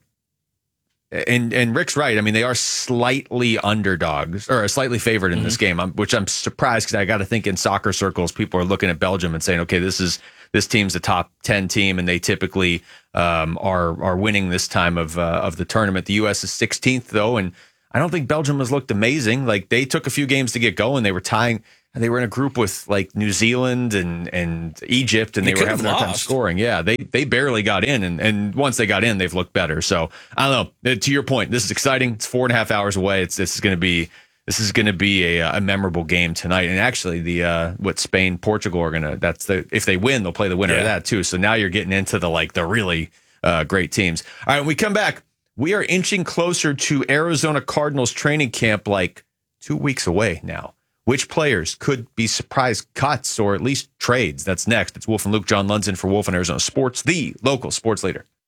and Rick's right. I mean, they are slightly underdogs or slightly favored in this game, which I'm surprised because I got to think in soccer circles, people are looking at Belgium and saying, okay, this team's a top 10 team and they typically are winning this time of the tournament. The U.S. is 16th though, and I don't think Belgium has looked amazing. Like, they took a few games to get going. They were tying. They were in a group with like New Zealand and Egypt, and they were having a hard time scoring. Yeah, they barely got in, and once they got in, they've looked better. So I don't know. To your point, this is exciting. It's 4.5 hours away. This is going to be a memorable game tonight. And actually, what Spain, Portugal are gonna. If they win, they'll play the winner of that too. So now you're getting into the really great teams. All right, when we come back, we are inching closer to Arizona Cardinals training camp, like 2 weeks away now. Which players could be surprise cuts or at least trades? That's next. It's Wolf and Luke, John Lunzen for Wolf and Arizona Sports, the local sports leader.